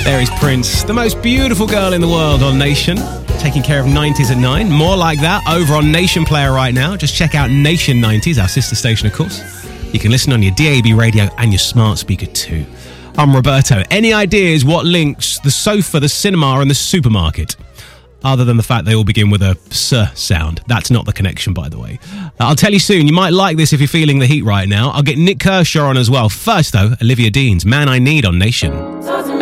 There is Prince, the most beautiful girl in the world on Nation. Taking care of 90s at 9. More like that over on Nation Player right now. Just check out Nation 90s, our sister station, of course. You can listen on your DAB radio and your smart speaker too. I'm Roberto. Any ideas what links the sofa, the cinema and the supermarket? Other than the fact they all begin with a S sound. That's not the connection, by the way. I'll tell you soon. You might like this if you're feeling the heat right now. I'll get Nick Kershaw on as well. First, though, Olivia Dean's Man I Need on Nation.